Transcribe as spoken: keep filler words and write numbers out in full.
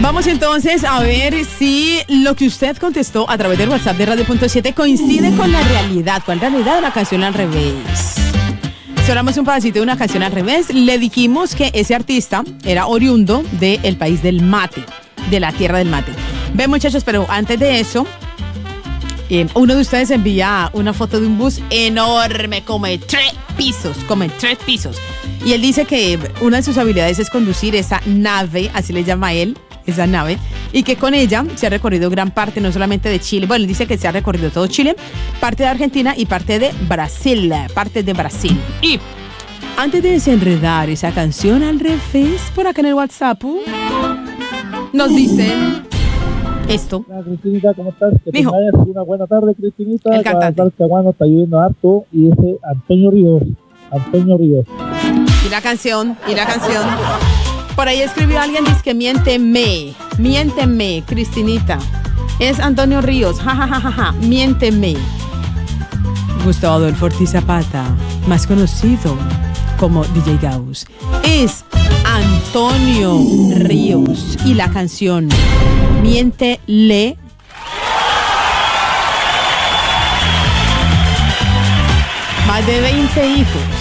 Vamos entonces a ver si lo que usted contestó a través del WhatsApp de Radio Punto siete coincide con la realidad, con la realidad de la canción al revés. Sonamos un pedacito de una canción al revés. Le dijimos que ese artista era oriundo del país del mate, de la tierra del mate. Ven, muchachos, pero antes de eso, eh, uno de ustedes envía una foto de un bus enorme, como de tres pisos, como de tres pisos. Y él dice que una de sus habilidades es conducir esa nave, así le llama él, esa nave, y que con ella se ha recorrido gran parte, no solamente de Chile, bueno, él dice que se ha recorrido todo Chile, parte de Argentina y parte de Brasil, parte de Brasil. Y antes de desenredar esa canción al revés, por acá en el WhatsApp, nos dicen esto. Hola, Cristinita, ¿cómo estás? Que Mijo. tengas una buena tarde, Cristinita. El cantante. Caguano está lloviendo harto y ese Antonio Ríos, Antonio Ríos. Y la canción, y la canción. Por ahí escribió alguien, dice que miénteme, miénteme, Cristinita. Es Antonio Ríos, jajajaja, ja, ja, ja, miénteme. Gustavo Adolfo Ortiz Zapata, más conocido como D J Gauss. Es Antonio Ríos y la canción Miéntele. Más de veinte hijos.